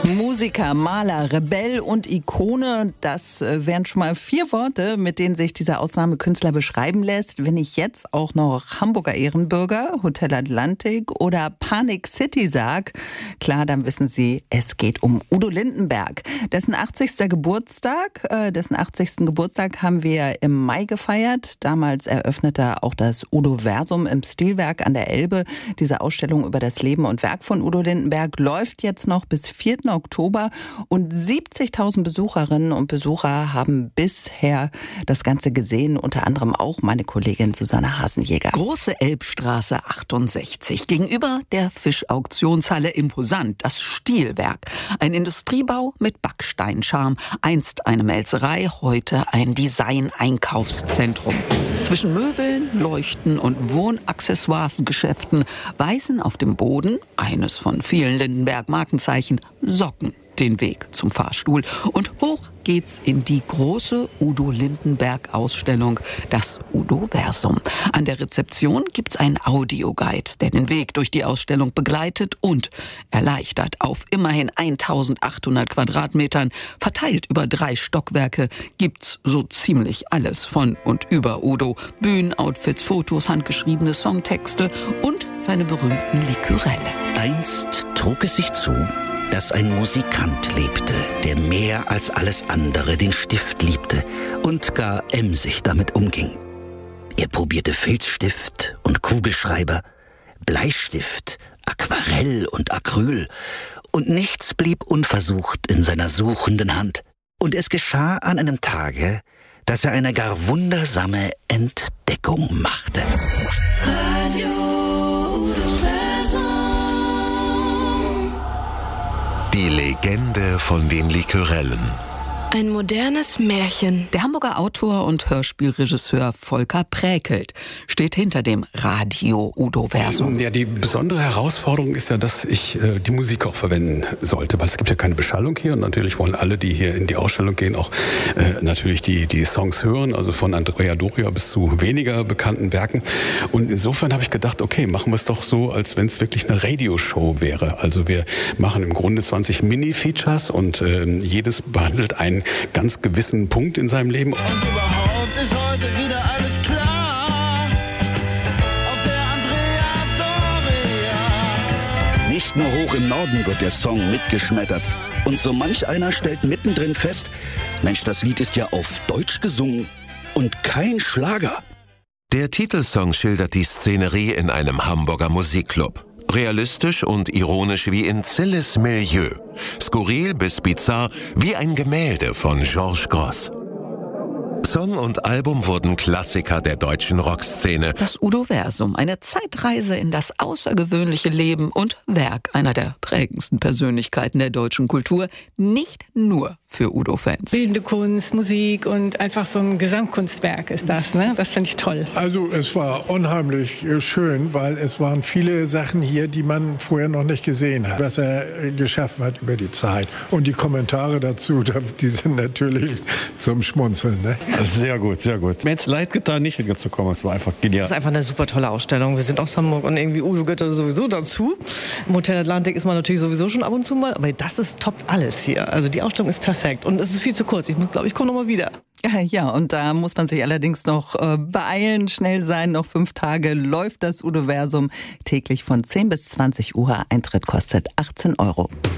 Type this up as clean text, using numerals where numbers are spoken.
Musiker, Maler, Rebell und Ikone, das wären schon mal 4 Worte, mit denen sich dieser Ausnahmekünstler beschreiben lässt. Wenn ich jetzt auch noch Hamburger Ehrenbürger, Hotel Atlantik oder Panic City sag, klar, dann wissen Sie, es geht um Udo Lindenberg. Dessen 80. Geburtstag haben wir im Mai gefeiert. Damals eröffnete auch das Udo-Versum im Stilwerk an der Elbe. Diese Ausstellung über das Leben und Werk von Udo Lindenberg läuft jetzt noch bis 4. Oktober und 70.000 Besucherinnen und Besucher haben bisher das Ganze gesehen, unter anderem auch meine Kollegin Susanne Hasenjäger. Große Elbstraße 68, gegenüber der Fischauktionshalle imposant, das Stilwerk. Ein Industriebau mit Backsteinscharme, einst eine Melzerei, heute ein Design-Einkaufszentrum. Zwischen Möbeln, Leuchten und Wohnaccessoires-Geschäften weisen auf dem Boden, eines von vielen Lindenberg-Markenzeichen, Socken den Weg zum Fahrstuhl. Und hoch geht's in die große Udo Lindenberg-Ausstellung, das Udo-Versum. An der Rezeption gibt's einen Audioguide, der den Weg durch die Ausstellung begleitet und erleichtert. Auf immerhin 1800 Quadratmetern, verteilt über 3 Stockwerke, gibt's so ziemlich alles von und über Udo. Bühnenoutfits, Fotos, handgeschriebene Songtexte und seine berühmten Likörelle. Einst trug es sich zu, dass ein Musikant lebte, der mehr als alles andere den Stift liebte und gar emsig damit umging. Er probierte Filzstift und Kugelschreiber, Bleistift, Aquarell und Acryl, und nichts blieb unversucht in seiner suchenden Hand. Und es geschah an einem Tage, dass er eine gar wundersame Entdeckung machte. Die Legende von den Likörellen. Ein modernes Märchen. Der Hamburger Autor und Hörspielregisseur Volker Präkelt steht hinter dem Radio Udo-Versum. Ja, die besondere Herausforderung ist ja, dass ich die Musik auch verwenden sollte, weil es gibt ja keine Beschallung hier und natürlich wollen alle, die hier in die Ausstellung gehen, auch natürlich die Songs hören, also von Andrea Doria bis zu weniger bekannten Werken. Und insofern habe ich gedacht, okay, machen wir es doch so, als wenn es wirklich eine Radioshow wäre. Also wir machen im Grunde 20 Mini-Features und jedes behandelt einen ganz gewissen Punkt in seinem Leben. Und überhaupt ist heute wieder alles klar. Auf der Andrea Doria. Nicht nur hoch im Norden wird der Song mitgeschmettert. Und so manch einer stellt mittendrin fest, Mensch, das Lied ist ja auf Deutsch gesungen und kein Schlager. Der Titelsong schildert die Szenerie in einem Hamburger Musikclub. Realistisch und ironisch wie in Zilles Milieu. Skurril bis bizarr wie ein Gemälde von Georges Grosz. Song und Album wurden Klassiker der deutschen Rockszene. Das Udo-Versum, eine Zeitreise in das außergewöhnliche Leben und Werk einer der prägendsten Persönlichkeiten der deutschen Kultur, nicht nur für Udo-Fans. Bildende Kunst, Musik und einfach so ein Gesamtkunstwerk ist das, ne? Das finde ich toll. Also es war unheimlich schön, weil es waren viele Sachen hier, die man vorher noch nicht gesehen hat, was er geschaffen hat über die Zeit. Und die Kommentare dazu, die sind natürlich zum Schmunzeln, ne? Sehr gut, sehr gut. Mir hätte es leid getan, nicht hinzukommen. Es war einfach genial. Das ist einfach eine super tolle Ausstellung. Wir sind aus Hamburg und irgendwie Udo gehört sowieso dazu. Im Hotel Atlantik ist man natürlich sowieso schon ab und zu mal, aber das ist toppt alles hier. Also die Ausstellung ist perfekt und es ist viel zu kurz. Ich glaube, ich komme noch mal wieder. Ja, und da muss man sich allerdings noch beeilen, schnell sein. Noch 5 Tage läuft das Udo-Versum täglich von 10 bis 20 Uhr. Eintritt kostet 18 €.